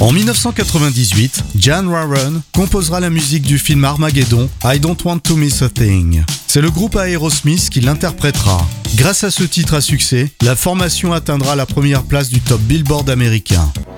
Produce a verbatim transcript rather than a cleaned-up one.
En dix-neuf cent quatre-vingt-dix-huit, Jan Warren composera la musique du film Armageddon, I Don't Want to Miss a Thing. C'est le groupe Aerosmith qui l'interprétera. Grâce à ce titre à succès, la formation atteindra la première place du top Billboard américain.